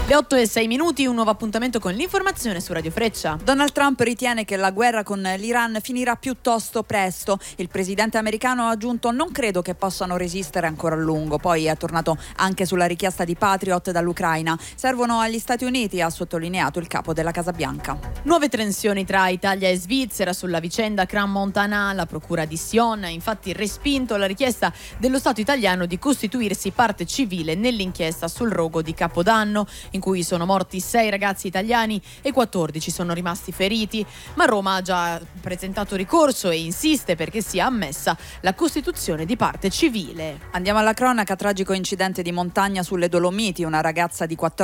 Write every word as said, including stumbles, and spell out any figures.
Le otto e sei minuti, un nuovo appuntamento con l'informazione su Radio Freccia. Donald Trump ritiene che la guerra con l'Iran finirà piuttosto presto. Il presidente americano ha aggiunto: non credo che possano resistere ancora a lungo. Poi è tornato anche sulla richiesta di Patriot dall'Ucraina. Servono agli Stati Uniti, ha sottolineato il capo della Casa Bianca. Nuove tensioni tra Italia e Svizzera sulla vicenda Crans-Montana. La procura di Sion ha infatti respinto la richiesta dello Stato italiano di costituirsi parte civile nell'inchiesta sul rogo di Capodanno, in cui sono morti sei ragazzi italiani e quattordici sono rimasti feriti, ma Roma ha già presentato ricorso e insiste perché sia ammessa la costituzione di parte civile. Andiamo alla cronaca. Tragico incidente di montagna sulle Dolomiti. Una ragazza di quattordici